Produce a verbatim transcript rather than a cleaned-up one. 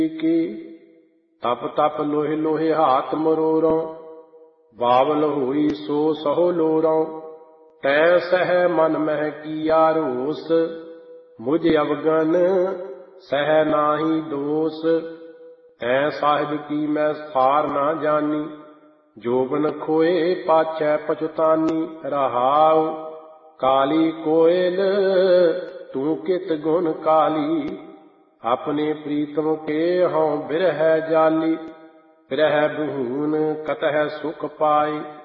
की तप तप लोहे लोहे हाथ मरोरों बावल हुई सो सहो लोरों तै सह मन मह किया रोस मुझ अवगन सह नाही दोष तै साहिब की मैं सार ना जानी जोबन खोए पाछै पछुतानी रहाउ काली कोयल तू कित गुण काली अपने प्रीतम के हों बिरह जाली बिरह बहून कतह सुख पाए